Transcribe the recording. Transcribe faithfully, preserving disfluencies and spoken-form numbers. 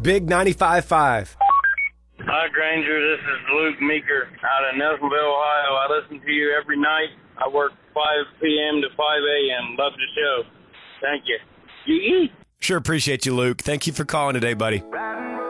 Big ninety-five point five. Hi, Granger. This is Luke Meeker out of Nelsonville, Ohio. I listen to you every night. I work five p.m. to five a.m. Love the show. Thank you. You eat. Sure appreciate you, Luke. Thank you for calling today, buddy.